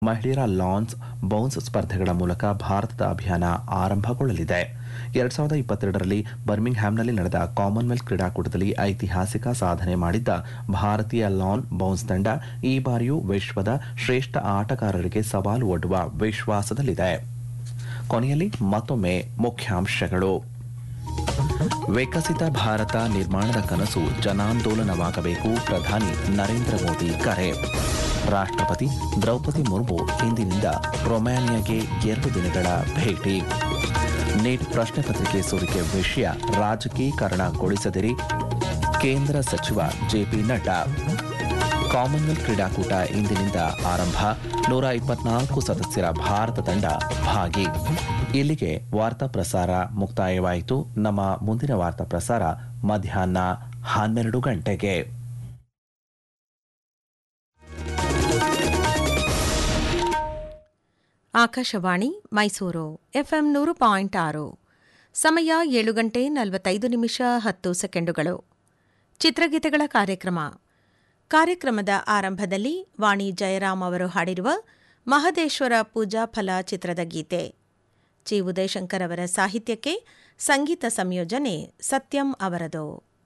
ಮಹಿಳೆಯರ lance bounce ಸ್ಪರ್ಧೆಗಳ ಮೂಲಕ ಭಾರತದ ಅಭಿಯಾನ ಆರಂಭಗೊಳ್ಳಲಿದೆ. 2022ರಲ್ಲಿ ಬರ್ಮಿಂಗ್ಹ್ಯಾಮ್ನಲ್ಲಿ ನಡೆದ ಕಾಮನ್ವೆಲ್ತ್ ಕ್ರೀಡಾಕೂಟದಲ್ಲಿ ಐತಿಹಾಸಿಕ ಸಾಧನೆ ಮಾಡಿದ್ದ ಭಾರತೀಯ ಲಾನ್ ಬೌನ್ಸ್ ತಂಡ ಈ ಬಾರಿಯೂ ವಿಶ್ವದ ಶ್ರೇಷ್ಠ ಆಟಗಾರರಿಗೆ ಸವಾಲು ಒಡ್ಡುವ ವಿಶ್ವಾಸದಲ್ಲಿದೆ. ಕೊನೆಯಲ್ಲಿ ಮತ್ತೊಮ್ಮೆ ಮುಖ್ಯಾಂಶಗಳು. ವಿಕಸಿತ ಭಾರತ ನಿರ್ಮಾಣದ ಕನಸು ಜನಾಂದೋಲನವಾಗಬೇಕು. ಪ್ರಧಾನಿ ನರೇಂದ್ರ ಮೋದಿ ಕರೆ. ರಾಷ್ಟ್ರಪತಿ ದ್ರೌಪದಿ ಮುರ್ಮು ಇಂದಿನಿಂದ ರೊಮಾನಿಯಾಗೆ 2 ದಿನಗಳ ಭೇಟಿ. ನೀಟ್ ಪ್ರಶ್ನೆ ಪತ್ರಿಕೆ ಸೋರಿಕೆ ವಿಷಯ ರಾಜಕೀಕರಣಗೊಳಿಸದಿರಿ. ಕೇಂದ್ರ ಸಚಿವ ಜೆಪಿ ನಡ್ಡಾ. ಕಾಮನ್ವೆಲ್ತ್ ಕ್ರೀಡಾಕೂಟ ಇಂದಿನಿಂದ ಆರಂಭ. 124 ಸದಸ್ಯರ ಭಾರತ ತಂಡ ಭಾಗಿ. ಇಲ್ಲಿಗೆ ವಾರ್ತಾ ಪ್ರಸಾರ ಮುಕ್ತಾಯವಾಯಿತು. ನಮ್ಮ ಮುಂದಿನ ವಾರ್ತಾ ಪ್ರಸಾರ ಮಧ್ಯಾಹ್ನ 12 ಗಂಟೆಗೆ. ಆಕಾಶವಾಣಿ ಮೈಸೂರು ಎಫ್ಎಂ 100.6. ಸಮಯ 7:45 ಚಿತ್ರಗೀತೆಗಳ ಕಾರ್ಯಕ್ರಮದ ಆರಂಭದಲ್ಲಿ ವಾಣಿ ಜಯರಾಮ್ ಅವರು ಹಾಡಿರುವ ಮಹದೇಶ್ವರ ಪೂಜಾ ಫಲ ಚಿತ್ರದ ಗೀತೆ. ಚಿ. ಉದಯಶಂಕರ್ ಅವರ ಸಾಹಿತ್ಯಕ್ಕೆ ಸಂಗೀತ ಸಂಯೋಜನೆ ಸತ್ಯಂ ಅವರದು.